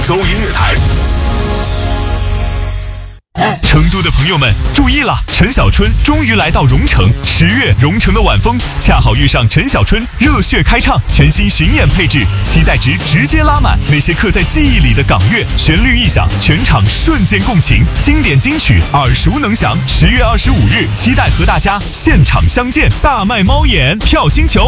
州音乐台。 成都的朋友们注意了，陈小春终于来到蓉城。10月，蓉城的晚风恰好遇上陈小春热血开唱，全新巡演配置，期待值直接拉满。那些刻在记忆里的港乐，旋律一响，全场瞬间共情，经典金曲耳熟能详。10月25日，期待和大家现场相见，大卖猫眼，票星球。